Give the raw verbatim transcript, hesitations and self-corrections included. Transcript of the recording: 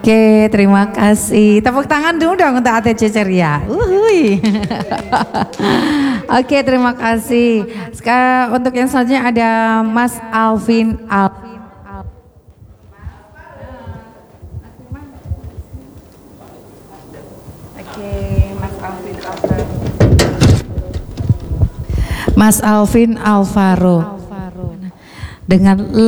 Oke, terima kasih. Tepuk tangan dulu dong untuk A T C Ceria. Uhuy. Oke, terima kasih. Sekarang untuk yang selanjutnya ada Mas Alvin Al. Oke, Mas Alvin Alvaro. Mas Alvin Alvaro. Dengan